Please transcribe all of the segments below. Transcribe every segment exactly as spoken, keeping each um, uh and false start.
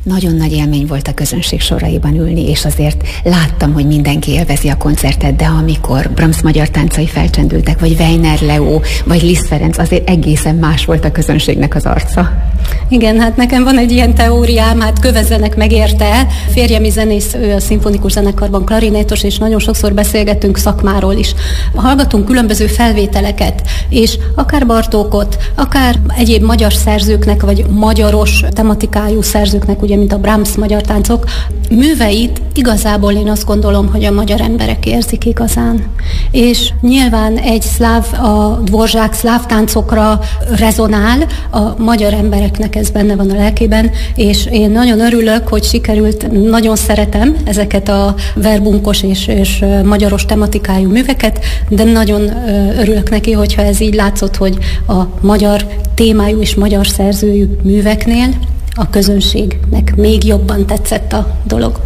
Nagyon nagy élmény volt a közönség soraiban ülni, és azért láttam, hogy mindenki élvezi a koncertet, de amikor Brahms magyar táncai felcsendültek, vagy Weiner Leo, vagy Liszt Ferenc, azért egészen más volt a közönségnek az arca. Igen, hát nekem van egy ilyen teóriám, hát kövezzenek megérte. Férjem is zenész, ő a szimfonikus zenekarban klarinétos, és nagyon sokszor beszélgetünk szakmáról is. Hallgatunk különböző felvételeket, és akár Bartókot, akár egyéb magyar szerzőknek, vagy magyaros tematikájú szerzőknek, ugye, mint a Brahms magyar táncok, műveit igazából én azt gondolom, hogy a magyar emberek érzik igazán. És nyilván egy szláv, a Dvorzsák szláv táncokra rezonál, a magyar embereknek ez benne van a lelkében, és én nagyon örülök, hogy sikerült, nagyon szeretem ezeket a verbunkos és, és magyaros tematikájú műveket, de nagyon örülök neki, hogyha ez így látszott, hogy a magyar témájú és magyar szerzőjű műveknél a közönségnek még jobban tetszett a dolog.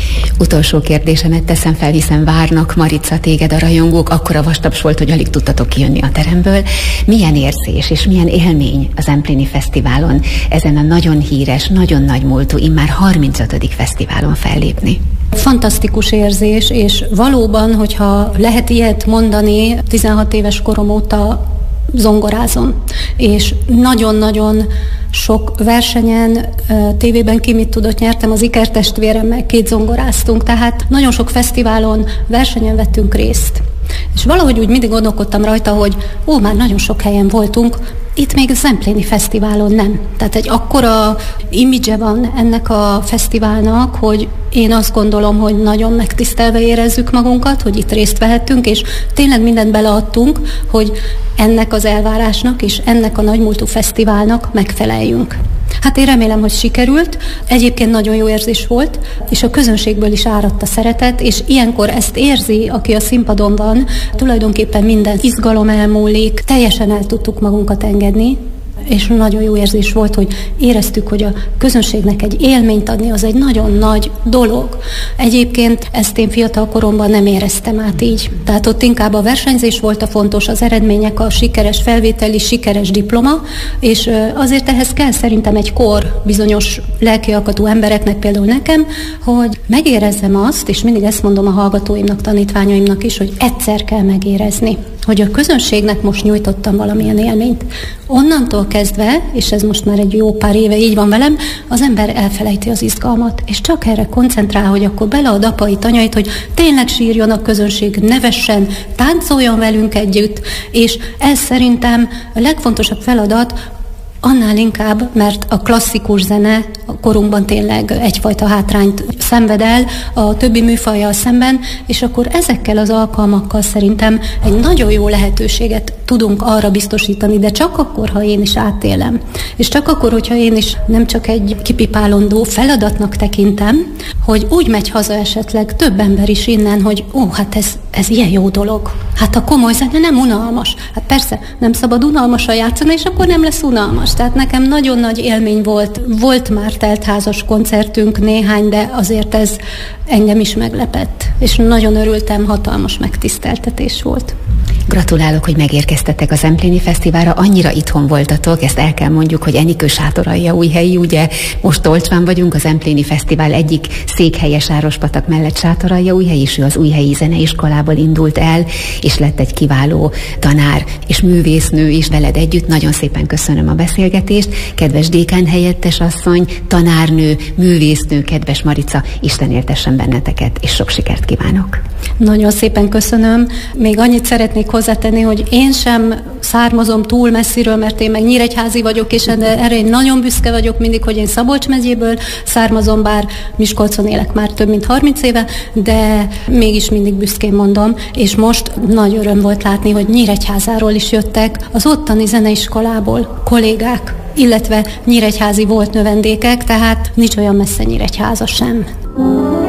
Utolsó kérdésemet teszem fel, hiszen várnak, Marica, téged a rajongók, akkora vastaps volt, hogy alig tudtatok kijönni a teremből. Milyen érzés és milyen élmény az Zempléni Fesztiválon, ezen a nagyon híres, nagyon nagy múltú, immár harmincötödik fesztiválon fellépni? Fantasztikus érzés, és valóban, hogyha lehet ilyet mondani, tizenhat éves korom óta zongorázom, és nagyon-nagyon sok versenyen, tévében ki mit tudott, nyertem az ikertestvéremmel, két zongoráztunk, tehát nagyon sok fesztiválon, versenyen vettünk részt. És valahogy úgy mindig gondolkodtam rajta, hogy ó, már nagyon sok helyen voltunk, itt még a Zempléni Fesztiválon nem. Tehát egy akkora imidzse van ennek a fesztiválnak, hogy én azt gondolom, hogy nagyon megtisztelve érezzük magunkat, hogy itt részt vehettünk, és tényleg mindent beleadtunk, hogy ennek az elvárásnak és ennek a nagymúltú fesztiválnak megfeleljünk. Hát én remélem, hogy sikerült. Egyébként nagyon jó érzés volt, és a közönségből is áradt a szeretet, és ilyenkor ezt érzi, aki a színpadon van, tulajdonképpen minden izgalom elmúlik, teljesen el tudtuk magunkat engedni, és nagyon jó érzés volt, hogy éreztük, hogy a közönségnek egy élményt adni, az egy nagyon nagy dolog. Egyébként ezt én fiatal koromban nem éreztem át így. Tehát ott inkább a versenyzés volt a fontos, az eredmények, a sikeres felvételi, sikeres diploma, és azért ehhez kell szerintem egy kor bizonyos lelkialkatú embereknek, például nekem, hogy megérezzem azt, és mindig ezt mondom a hallgatóimnak, tanítványaimnak is, hogy egyszer kell megérezni, hogy a közönségnek most nyújtottam valamilyen élményt. Onnantól kezdve, és ez most már egy jó pár éve így van velem, az ember elfelejti az izgalmat, és csak erre koncentrál, hogy akkor belead apait, anyait, hogy tényleg sírjon a közönség, nevessen, táncoljon velünk együtt, és ez szerintem a legfontosabb feladat, annál inkább, mert a klasszikus zene a korunkban tényleg egyfajta hátrányt szenved el a többi műfajjal szemben, és akkor ezekkel az alkalmakkal szerintem egy nagyon jó lehetőséget tudunk arra biztosítani, de csak akkor, ha én is átélem. És csak akkor, hogyha én is nem csak egy kipipálondó feladatnak tekintem, hogy úgy megy haza esetleg több ember is innen, hogy ó, hát ez, ez ilyen jó dolog. Hát a komoly zene nem unalmas. Hát persze, nem szabad unalmasan játszani, és akkor nem lesz unalmas. Tehát nekem nagyon nagy élmény volt. Volt már teltházas koncertünk néhány, de azért ez engem is meglepett. És nagyon örültem, hatalmas megtiszteltetés volt. Gratulálok, hogy megérkeztetek a Zempléni Fesztiválra, annyira itthon voltatok, ezt el kell mondjuk, hogy Enikő Sátoraljaújhelyi, ugye most Tolcsván vagyunk, a Zempléni Fesztivál egyik székhelye Sárospatak mellett Sátoraljaújhely, és ő az Újhelyi Zeneiskolából indult el, és lett egy kiváló tanár és művésznő is veled együtt. Nagyon szépen köszönöm a beszélgetést. Kedves dékán helyettes asszony, tanárnő, művésznő, kedves Marica, Isten éltessen benneteket, és sok sikert kívánok. Nagyon szépen köszönöm. Még annyit szeretnék hozzátenni, hogy én sem származom túl messziről, mert én meg nyíregyházi vagyok, és erre én nagyon büszke vagyok mindig, hogy én Szabolcs megyéből származom, bár Miskolcon élek már több mint harminc éve, de mégis mindig büszkén mondom, és most nagy öröm volt látni, hogy Nyíregyházáról is jöttek, az ottani zeneiskolából kollégák, illetve nyíregyházi volt növendékek, tehát nincs olyan messze Nyíregyháza sem.